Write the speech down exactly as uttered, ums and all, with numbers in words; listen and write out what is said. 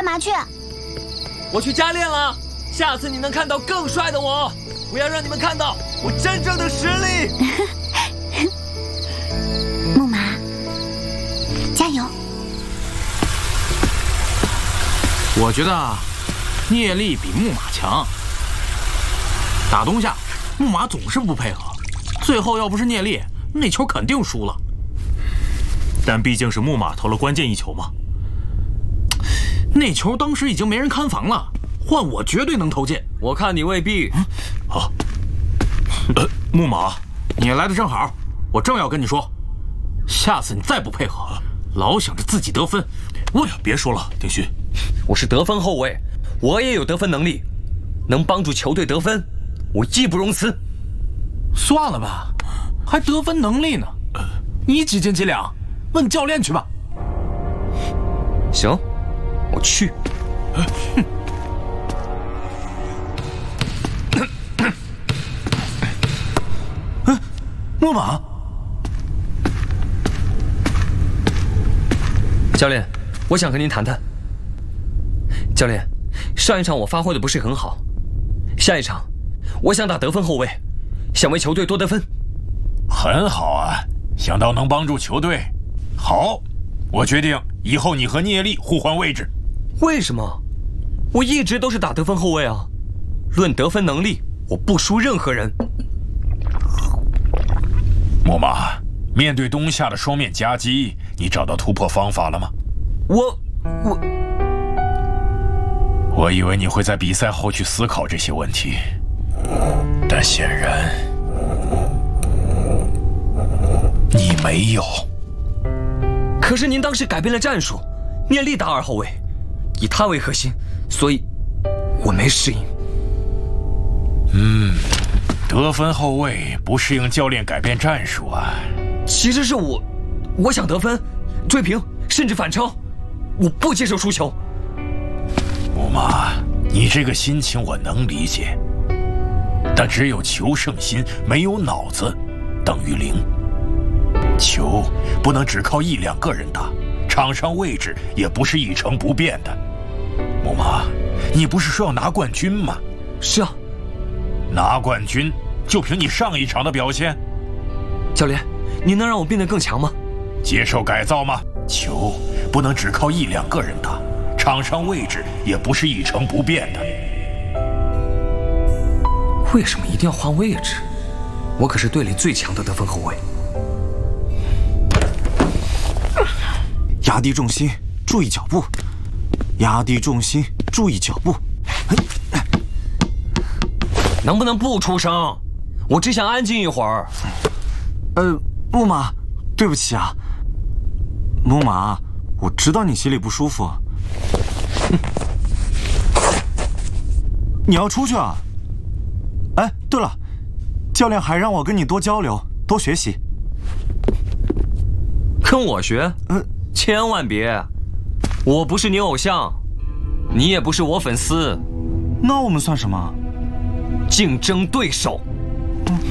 干嘛去？ 我去加练了，下次你能看到更帅的我。我要让你们看到我真正的实力。 木马，加油！ 我觉得啊，聂力比木马强。打东下，木马总是不配合，最后要不是聂力，那球肯定输了。 但毕竟是木马投了关键一球嘛。 那球当时已经没人看防了，换我绝对能投进。 我看你未必。 嗯、好，呃，木马， 你来的正好，我正要跟你说，下次你再不配合，老想着自己得分， 我呀，别说了，丁旭， 我是得分后卫，我也有得分能力，能帮助球队得分，我义不容辞。 算了吧，还得分能力呢？你几斤几两？问教练去吧。 行，我去。 嗯，木马。 教练，我想和您谈谈。教练，上一场我发挥的不是很好，下一场我想打得分后卫，想为球队多得分。 很好啊，想到能帮助球队。好，我决定以后你和聂力互换位置。 为什么？我一直都是打得分后卫啊，论得分能力，我不输任何人。 木马，面对东夏的双面夹击，你找到突破方法了吗？ 我我我以为你会在比赛后去思考这些问题，但显然你没有。 可是您当时改变了战术，聂力打二后卫，以他为核心，所以我没适应。 嗯，得分后卫不适应教练改变战术啊。 其实是我，我想得分、追平，甚至反超，我不接受输球。 木马，你这个心情我能理解，但只有求胜心，没有脑子，等于零。球不能只靠一两个人打，场上位置也不是一成不变的。木马，你不是说要拿冠军吗？ 是啊。 拿冠军就凭你上一场的表现？ 教练，您能让我变得更强吗？ 接受改造吗？球不能只靠一两个人打，场上位置也不是一成不变的。 为什么一定要换位置？我可是队里最强的得分后卫。 压低重心，注意脚步。压低重心，注意脚步。 能不能不出声？我只想安静一会儿。 呃，木马，对不起啊。木马，我知道你心里不舒服。你要出去啊？哎，对了，教练还让我跟你多交流，多学习。 跟我学？ 呃， 千万别！我不是你偶像，你也不是我粉丝。 那我们算什么？ 竞争对手。